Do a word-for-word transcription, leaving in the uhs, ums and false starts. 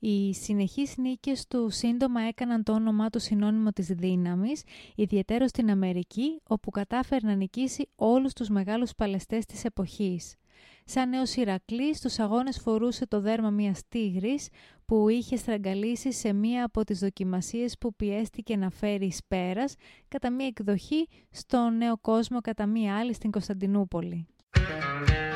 Οι συνεχείς νίκες του σύντομα έκαναν το όνομά του συνώνυμο της δύναμης, ιδιαιτέρως στην Αμερική, όπου κατάφερε να νικήσει όλους τους μεγάλους παλαιστές της εποχής. Σαν νέος Ηρακλής, στους αγώνες φορούσε το δέρμα μιας τίγρης που είχε στραγγαλίσει σε μία από τις δοκιμασίες που πιέστηκε να φέρει εις πέρας κατά μία εκδοχή στο Νέο Κόσμο, κατά μία άλλη στην Κωνσταντινούπολη.